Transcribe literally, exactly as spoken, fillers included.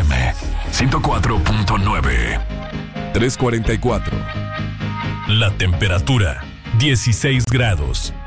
M ciento cuatro punto nueve. tres cuarenta y cuatro. La temperatura, dieciséis grados.